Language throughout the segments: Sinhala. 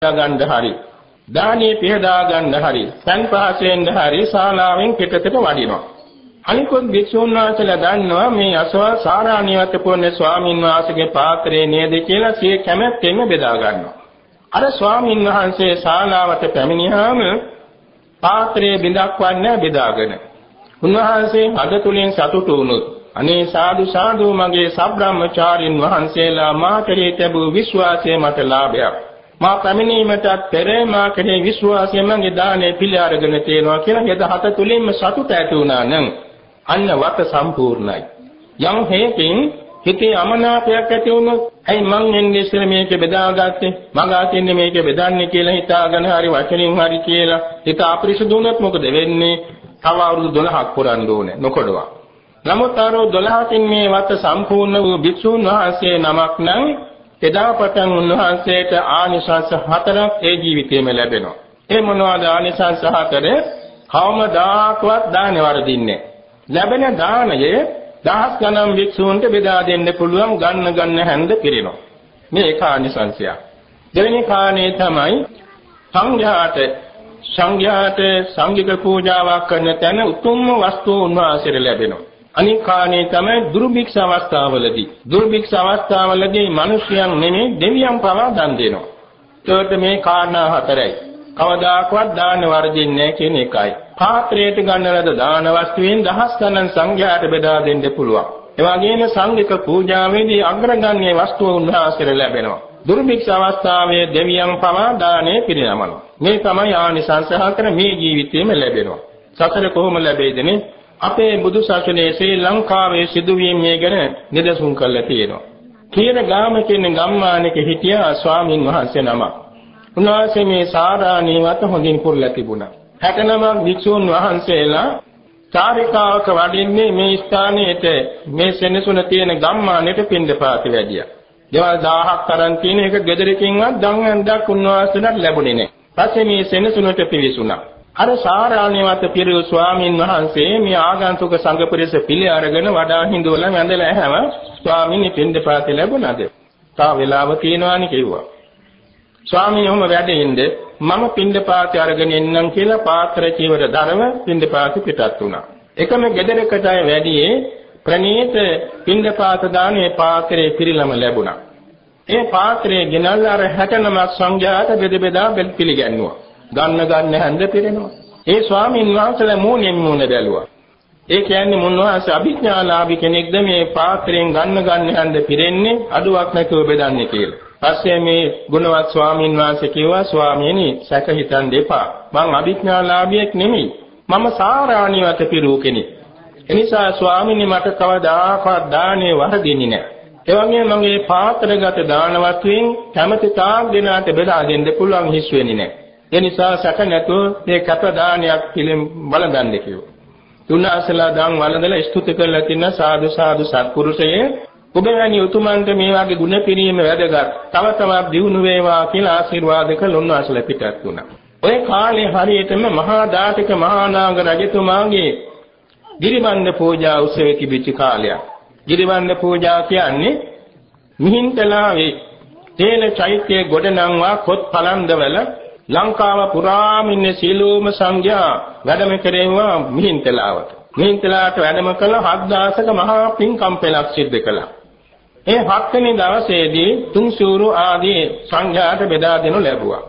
ගන්න හරි දානේ පිහදා ගන්න හරි සංපාසයෙන් හරි ශාලාවෙන් පිටතට වඩිනවා. අනිකොත් භික්ෂුන් වහන්සේලා දන්නවා මේ අසවල් සාරාණියවත පුන්නේ ස්වාමින් වහන්සේගේ පාත්‍රයේ නේද කියලා සිය කැමැත්තෙන් බෙදා ගන්නවා. අර ස්වාමින් වහන්සේ ශාලාවට පැමිණියාම පාත්‍රයේ බිඳක් වන්නේ බෙදාගෙන උන්වහන්සේ හද තුලින් සතුටු වුණොත් අනේ සාදු සාදු මගේ සබ්‍රාහ්මචාරින් වහන්සේලා මා කෙරෙහි තිබූ විශ්වාසය මට ලාභයක්. මා පැමිණීමටත් පෙර මා කෙරෙහි විශ්වාසයෙන් මගේ දානේ පිළි අරගෙන තියෙනවා කියලා හෙද හත තුලින්ම සතුට ඇති වුණා නම් අන්න වත සම්පූර්ණයි. යම් හේකින් හිතේ අමනාපයක් ඇති වුණොත් ඇයි මං එන්නේ ඉස්සෙල්ලා මේක බෙදාගත්තේ මගා තින්නේ මේක බෙදන්නේ කියලා හිතාගෙන හරි වචනින් හරි කියලා හිත අපිරිසුදු වුණොත් මොකද වෙන්නේ? තව අවුරුදු 12ක් පුරන්න ඕනේ නොකොඩවා. නමුත් අවුරුදු 12කින් මේ වත සම්පූර්ණ වූ භික්ෂුන් වහන්සේ නමක් නම් එදා පටන් උන්වහන්සේට ආනිසංස 4ක් ඒ ජීවිතේම ලැබෙනවා. ඒ මොනවාද ආනිසංස 4? කවමදාකවත් දානේ වරදින්නේ ලැබෙන දානයේ දහස් ගණන් භික්ෂූන්ට බෙදා දෙන්න පුළුවන් ගන්න හැන්ද පිරෙනවා. මේ එක ආනිසංසයක්. දෙවෙනි කාණේ තමයි සංඝයාට සංඝික පූජාවක් කරන තැන උතුම්ම වස්තුව උන්වහන්සේට ලැබෙනවා. අනික් කාණේ තමයි දුර්භික්ෂ අවස්ථාවලදී මිනිසයන් නෙමෙයි දෙවියන් පවා දන් දෙනවා. ඒකට මේ කාරණා හතරයි. කවදාකවත් දාන වර්ධින්නේ නැහැ කියන එකයි. පාත්‍රයට ගන්න ලද දාන වස්තුවෙන් දහස් ගණන් සංඝයාට බෙදා දෙන්න පුළුවන්. ඒ වගේම සංඝික පූජාවේදී අග්‍රගණ්‍ය වස්තුව උන්වහන්සේට ලැබෙනවා. දුර්භික්ෂ අවස්ථාවේ දෙවියන් පවා දානේ පිරිනමනවා. මේ තමයි ආනිසංස 4 මේ ජීවිතේම ලැබෙනවා. සතර කොහොම ලැබෙයිදනේ? අපේ බුදු සසුනේ ශ්‍රී ලංකාවේ සිදුවීම් මේ ගැන නිදසුන් කරලා තියෙනවා. කීර ගාම කියන ගම්මානයක හිටියා ස්වාමින් වහන්සේ නමක්. උන්වහන්සේ මේ සාරාණීවත හොඳින් පුරලා තිබුණා. 69ක් භික්ෂුන් වහන්සේලා චාරිකාවක වඩින්නේ මේ ස්ථානයේට මේ සෙනසුන තියෙන ගම්මානයට පින්දපාත වැඩියා. දේවල් 1000ක් තරම් තියෙන එක ගෙදරකින්වත් දන් ඇඳක් උන්වහන්සේලාට ලැබුණේ නැහැ. පස්සේ මේ සෙනසුනට පිවිසුණා. අර සාරාණීවත පිරු ස්වාමින් වහන්සේ මේ ආගන්තුක සංඝ පිරිස පිළි අරගෙන වඩා හිඳුවලා වැඳලා හැම ස්වාමීන් පින්දපාත ලැබුණාද? තා වේලාව තියෙනවානේ කිව්වා. ස්වාමීන් වහන්සේ වැඩින්ද මම පින්දපාත අරගෙන එන්නම් කියලා පාත්‍ර චීවර ධර්ම පින්දපාත පිටත් වුණා. එකම ගෙදරකටයි වැඩියේ ප්‍රණීත පින්දපාත දානේ පාත්‍රයේ පිරිලම ලැබුණා. ඒ පාත්‍රයේ ගෙනල්ලා අර 69ක් සංඝයාට බෙදා පිළිගන්නවා. ගන්න හැන්ද පිරෙනවා. ඒ ස්වාමීන් වහන්සේලා මූණෙන් මූණ බැලුවා. ඒ කියන්නේ මුන්වහන්සේ අභිඥාලාභී කෙනෙක්ද මේ පාත්‍රයෙන් ගන්න හැන්ද පිරෙන්නේ අඩුවක් නැතුව බෙදන්නේ කියලා. පස්සේ මේ ගුණවත් ස්වාමීන් වහන්සේ කිව්වා ස්වාමීනි සැක හිතන් දෙපා. මං අභිඥාලාභියෙක් නෙමෙයි. මම සාරාණීවත පිරු කෙනෙක්. එනිසා ස්වාමීනි මට කවදාකවත් දානේ වරදින්නේ නැහැ. ඒ වගේම මගේ පාත්‍රගත දානවත්වෙන් කැමැති තාක් දෙනාට බෙදා දෙන්න පුළුවන් හිස් වෙන්නේ නැහැ. ඒ නිසා සැක නැතුව මේ කැප දානයක් පිළිම බලගන්න කිව්වා. තුන්වහන්සේලා දන් වළඳලා ස්තුති කරලා තින සාදු සාදු සත්පුරුෂයේ ඔබ වැනි උතුමන්ට මේ වගේ ගුණ පිරීම වැදගත්. තව තවත් දියුණු වේවා කියලා ආශිර්වාද කළ උන්වහන්සේලා පිටත් වුණා. ඔය කාලේ හරියටම මහා දාඨක මහා නාග රජතුමාගේ ගිරිබන්ධ පූජා උත්සවයේ තිබිච්ච කාලයක්. ගිරිබන්ධ පූජා කියන්නේ මිහින්තලාවේ තේන චෛත්‍යයේ ගොඩනංවා කොත් පලන්දවල ලංකාව පුරාම ඉන්නේ සීලෝම සංඝයා වැඩම කෙරෙව්වා මිහින්තලාවට. මිහින්තලාවට වැඩම කළ 7000ක මහා පින්කම් පෙළක් සිද්ධ කළා. ඒ 7 වෙනි දවසේදී තුන්සූරු ආදී සංඝයාට බෙදා දෙනු ලැබුවා.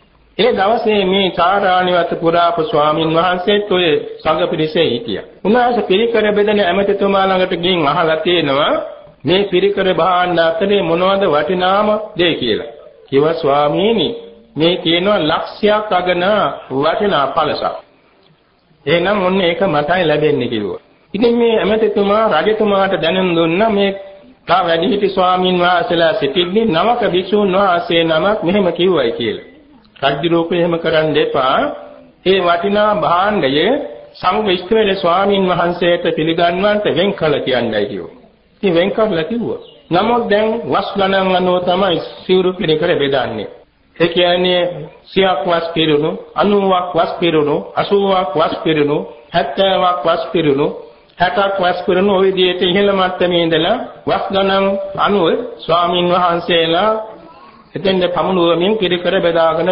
ඒ දවසේ මේ සාරාණීවත පුරාපු ස්වාමින් වහන්සේත් ඔය සංඝ පිරිසේ හිටියා. උන්වහන්සේ පිරිකර බෙදෙන ඇමතිතුමා ළඟට ගිහින් අහලා තියෙනවා මේ පිරිකර භාණ්ඩ අතරේ මොනවද වටිනාම දේ කියලා. කිව්වා ස්වාමීනි මේ කියනවා ලක්ෂයක් අගන වටිනා පළසක්. එහෙනම් මොන්න ඒක මටයි ලැබෙන්නේ කිව්වා. ඉතින් මේ ඇමතිතුමා රජතුමාට දැනුම් දුන්නා මේ තා වැඩිහිටි ස්වාමින් වහන්සේලා සිටින්නේ නවක භික්ෂුන් වහන්සේ නමක් මෙහෙම කිව්වයි කියලා. රජුරෝපේ එහෙම කරන්න එපා. ඒ වටිනා භාණ්ඩය සංඝ ඉස්තවල ස්වාමින් වහන්සේට පිළිගන්වන්නට වෙන් කළ කියන්නයි කිව්වා. ඉතින් වෙන් කරලා කිව්වා. නමුත් දැන් වස් ගණන් අනුව තමයි සිවුරු පිළිකර බෙදන්නේ. ඒ කියන්නේ 100ක් වස් පිරුණු 90ක් වස් පිරුණු 80ක් වස් පිරුණු 70ක් වස් පිරුණු 60ක් වස් පිරුණු ওই විදිහට ඉහළ මට්ටමේ ඉඳලා වස් ගණන් අනුව ස්වාමින් වහන්සේලා එතෙන්ද පමුණුවමින් පිරිකර බෙදාගෙන